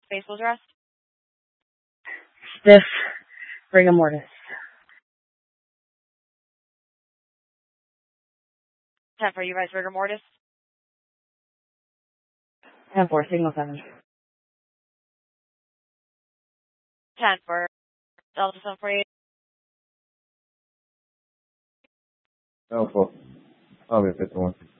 Facial dress? Stiff rigor mortis. 10 for you guys, rigor mortis. 10-4, signal 7. 10 for Delta 748. Alpha. I'll be 51.